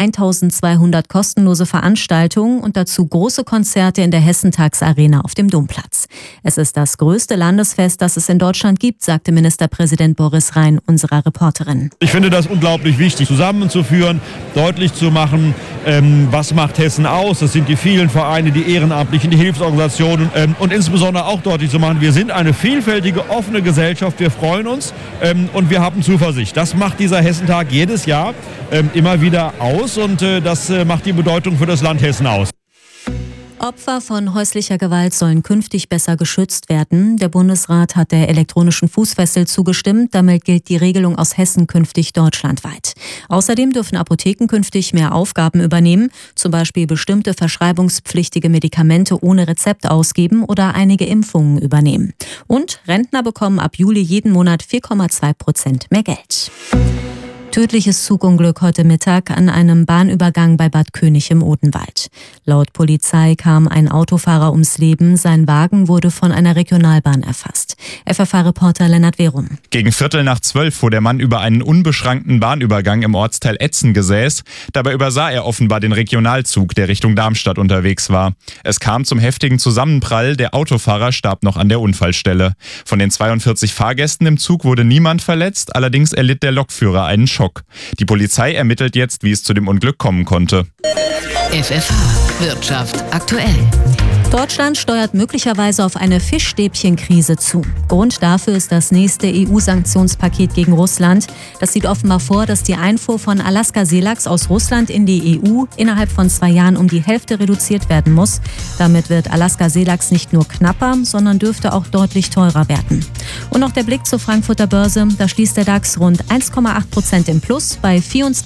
1200 kostenlose Veranstaltungen und dazu große Konzerte in der Hessentagsarena auf dem Domplatz. Es ist das größte Landesfest, das es in Deutschland gibt, sagte Ministerpräsident Boris Rhein unserer Reporterin. Ich finde das unglaublich wichtig, zusammenzuführen, deutlich zu machen, was macht Hessen aus. Das sind die vielen Vereine, die Ehrenamtlichen, die Hilfsorganisationen und insbesondere auch deutlich zu machen, wir sind eine vielfältige, offene Gesellschaft, wir freuen uns und wir haben Zuversicht. Das macht dieser Hessentag jedes Jahr immer wieder aus und das macht die Bedeutung für das Land Hessen aus. Opfer von häuslicher Gewalt sollen künftig besser geschützt werden. Der Bundesrat hat der elektronischen Fußfessel zugestimmt. Damit gilt die Regelung aus Hessen künftig deutschlandweit. Außerdem dürfen Apotheken künftig mehr Aufgaben übernehmen, zum Beispiel bestimmte verschreibungspflichtige Medikamente ohne Rezept ausgeben oder einige Impfungen übernehmen. Und Rentner bekommen ab Juli jeden Monat 4,2% mehr Geld. Tödliches Zugunglück heute Mittag an einem Bahnübergang bei Bad König im Odenwald. Laut Polizei kam ein Autofahrer ums Leben. Sein Wagen wurde von einer Regionalbahn erfasst. FFH-Reporter Lennart Werum. Gegen 11:45 fuhr der Mann über einen unbeschrankten Bahnübergang im Ortsteil Etzengesäß. Dabei übersah er offenbar den Regionalzug, der Richtung Darmstadt unterwegs war. Es kam zum heftigen Zusammenprall. Der Autofahrer starb noch an der Unfallstelle. Von den 42 Fahrgästen im Zug wurde niemand verletzt. Allerdings erlitt der Lokführer einen Schock. Die Polizei ermittelt jetzt, wie es zu dem Unglück kommen konnte. FFH Wirtschaft aktuell. Deutschland steuert möglicherweise auf eine Fischstäbchenkrise zu. Grund dafür ist das nächste EU-Sanktionspaket gegen Russland. Das sieht offenbar vor, dass die Einfuhr von Alaska-Seelachs aus Russland in die EU innerhalb von 2 Jahren um die Hälfte reduziert werden muss. Damit wird Alaska-Seelachs nicht nur knapper, sondern dürfte auch deutlich teurer werden. Und noch der Blick zur Frankfurter Börse. Da schließt der DAX rund 1,8% im Plus bei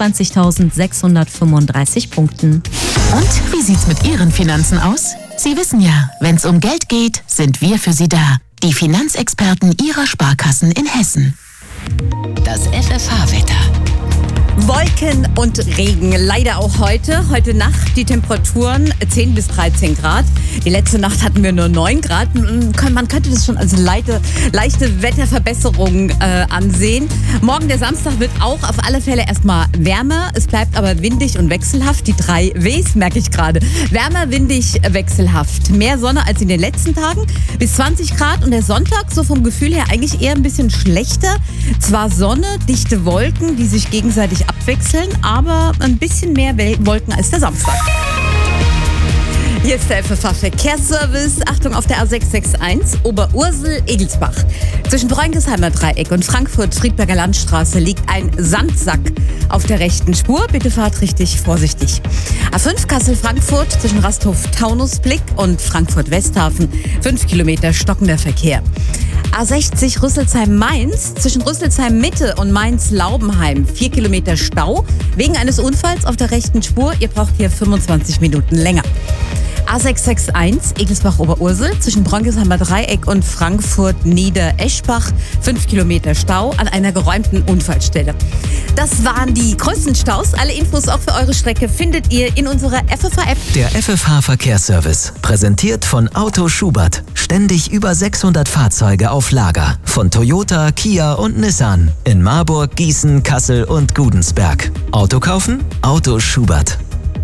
24.635 Punkten. Und wie sieht's mit Ihren Finanzen aus? Sie wissen ja, wenn's um Geld geht, sind wir für Sie da. Die Finanzexperten Ihrer Sparkassen in Hessen. Das FFH-Wetter. Wolken und Regen, leider auch heute. Heute Nacht die Temperaturen 10 bis 13 Grad. Die letzte Nacht hatten wir nur 9 Grad. Man könnte das schon als leichte Wetterverbesserung ansehen. Morgen, der Samstag, wird auch auf alle Fälle erstmal wärmer. Es bleibt aber windig und wechselhaft. Die 3 Ws merke ich gerade. Wärmer, windig, wechselhaft. Mehr Sonne als in den letzten Tagen. Bis 20 Grad. Und der Sonntag, so vom Gefühl her, eigentlich eher ein bisschen schlechter. Zwar Sonne, dichte Wolken, die sich gegenseitig abwechseln, aber ein bisschen mehr Wolken als der Samstag. Hier ist der FFH-Verkehrsservice. Achtung auf der A661 Oberursel-Egelsbach. Zwischen Bräunkesheimer Dreieck und Frankfurt-Friedberger Landstraße liegt ein Sandsack auf der rechten Spur. Bitte fahrt richtig vorsichtig. A5 Kassel-Frankfurt zwischen Rasthof-Taunusblick und Frankfurt-Westhafen 5 Kilometer stockender Verkehr. A60 Rüsselsheim-Mainz zwischen Rüsselsheim-Mitte und Mainz-Laubenheim 4 Kilometer Stau wegen eines Unfalls auf der rechten Spur. Ihr braucht hier 25 Minuten länger. A661 Egelsbach-Oberursel zwischen Bräunkesheimer Dreieck und Frankfurt-Nieder-Eschbach 5 Kilometer Stau an einer geräumten Unfallstelle. Das waren die größten Staus. Alle Infos auch für eure Strecke findet ihr in unserer FFH-App. Der FFH-Verkehrsservice, präsentiert von Auto Schubert. Ständig über 600 Fahrzeuge auf Lager. Von Toyota, Kia und Nissan. In Marburg, Gießen, Kassel und Gudensberg. Auto kaufen? Auto Schubert.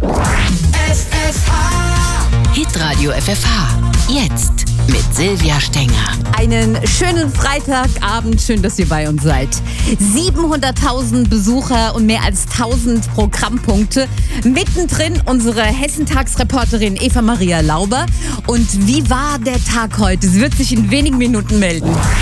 Hitradio FFH. Jetzt mit Silvia Stenger. Einen schönen Freitagabend. Schön, dass ihr bei uns seid. 700.000 Besucher und mehr als 1.000 Programmpunkte. Mittendrin unsere Hessentagsreporterin Eva Maria Lauber. Und wie war der Tag heute? Sie wird sich in wenigen Minuten melden.